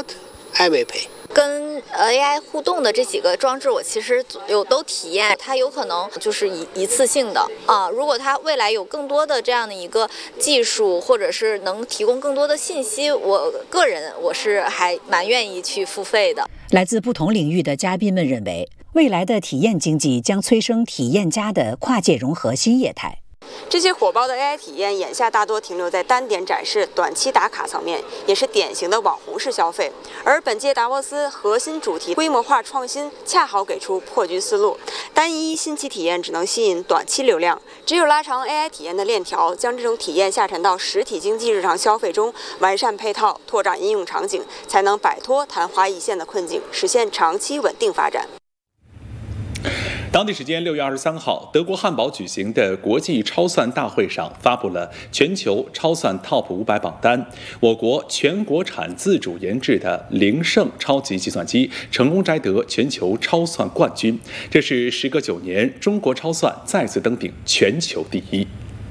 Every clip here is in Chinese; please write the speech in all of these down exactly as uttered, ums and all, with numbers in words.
that, I will pay. 跟 A I 互动的这几个装置，我其实有都体验，它有可能就是一一次性的啊。如果它未来有更多的这样的一个技术，或者是能提供更多的信息，我个人我是还蛮愿意去付费的。 来自不同领域的嘉宾们认为，未来的体验经济将催生体验家的跨界融合新业态。 这些火爆的 A I 体验眼下大多停留在单点展示、短期打卡层面，也是典型的网红式消费。而本届达沃斯核心主题规模化创新，恰好给出破局思路。单一新奇体验只能吸引短期流量，只有拉长 A I 体验的链条，将这种体验下沉到实体经济日常消费中，完善配套，拓展应用场景，才能摆脱昙花一现的困境，实现长期稳定发展。 当地时间六月二十三号，德国汉堡举行的国际超算大会上发布了全球超算 Top 五百榜单。我国全国产自主研制的灵盛超级计算机成功摘得全球超算冠军，这是时隔九年，中国超算再次登顶全球第一。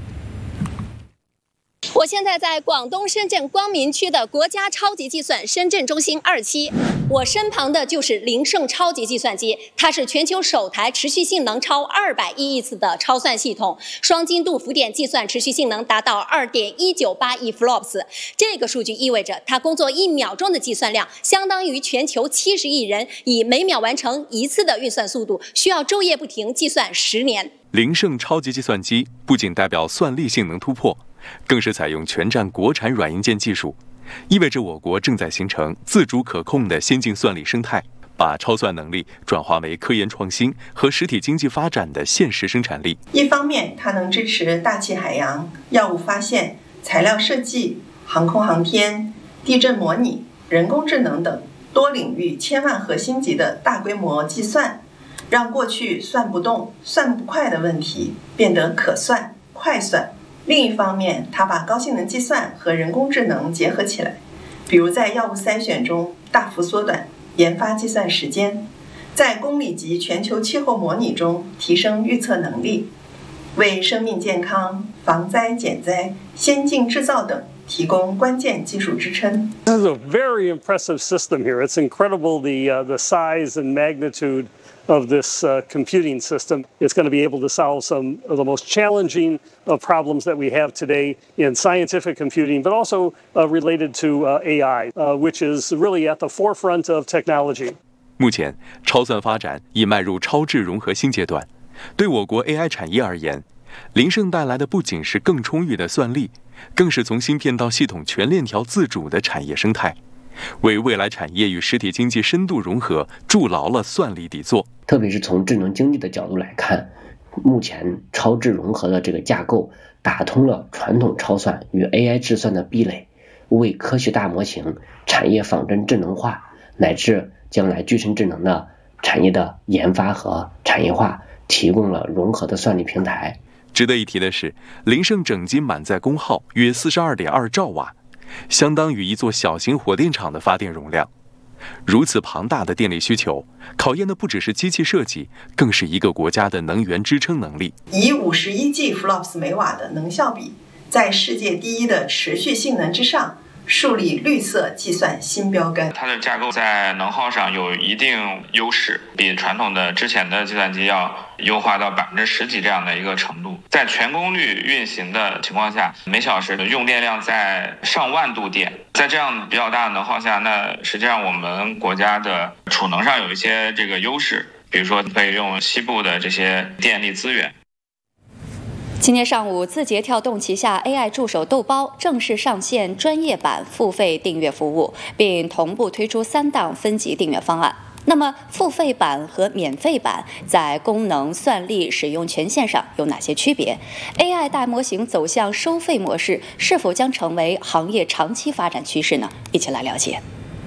我现在在广东深圳光明区的国家超级计算深圳中心二期，我身旁的就是灵盛超级计算机，它是全球首台持续性能超二百亿亿次的超算系统，双精度浮点计算持续性能达到 二点一九八亿 flops， 这个数据意味着它工作一秒钟的计算量相当于全球七十亿人以每秒完成一次的运算速度，需要昼夜不停计算十年。 灵盛超级计算机不仅代表算力性能突破，更是采用全站国产软硬件技术，意味着我国正在形成自主可控的先进算力生态，把超算能力转化为科研创新和实体经济发展的现实生产力。 一方面，它能支持大气海洋、药物发现、材料设计、航空航天、地震模拟、人工智能等多领域千万核心级的大规模计算，让过去算不动、算不快的问题变得可算、快算。另一方面，它把高性能计算和人工智能结合起来，比如在药物筛选中大幅缩短研发计算时间，在公里级全球气候模拟中提升预测能力，为生命健康、防灾减灾、先进制造等提供关键技术支撑。 This is a very impressive system here. It's incredible the uh, the size and magnitude of this uh, computing system. It's going to be able to solve some of the most challenging uh, problems that we have today in scientific computing, but also uh, related to uh, A I, uh, which is really at the forefront of technology. 目前，超算发展已迈入超智融合新阶段。对我国 A I 产业而言，灵盛带来的不仅是更充裕的算力，更是从芯片到系统全链条自主的产业生态。为未来产业与实体经济深度融合筑牢了算力底座。 特别是从智能经济的角度来看，目前超智融合的这个架构打通了传统超算与 A I 智算的壁垒，为科学大模型、产业仿真智能化乃至将来具身智能的产业的研发和产业化提供了融合的算力平台。 值得一提的是，灵盛整机满载功耗约 四十二点二兆瓦，相当于一座小型火电厂的发电容量。如此庞大的电力需求，考验的不只是机器设计，更是一个国家的能源支撑能力。 以五十一 G flops 每瓦的能效比，在世界第一的持续性能之上，树立绿色计算新标杆。 它的架构在能耗上有一定优势，比传统的之前的计算机要优化到百分之十几这样的一个程度。在全功率运行的情况下，每小时的用电量在上万度电，在这样比较大的能耗下，那实际上我们国家的储能上有一些这个优势，比如说可以用西部的这些电力资源。 今天上午，字节跳动旗下 A I 助手豆包正式上线专业版付费订阅服务，并同步推出三档分级订阅方案。那么，付费版和免费版在功能、算力、使用权限上有哪些区别 ？A I 大模型走向收费模式，是否将成为行业长期发展趋势呢？一起来了解。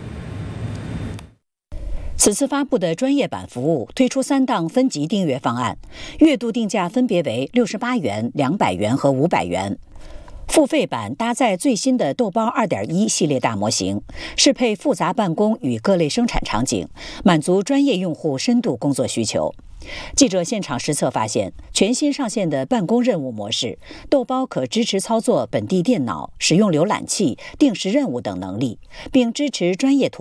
此次发布的专业版服务推出三档分级订阅方案，月度定价分别为六十八元、两百元和五百元。付费版搭载最新的豆包 二点一 系列大模型，适配复杂办公与各类生产场景，满足专业用户深度工作需求。记者现场实测发现，全新上线的办公任务模式，豆包可支持操作本地电脑、使用浏览器、定时任务等能力，并支持专业图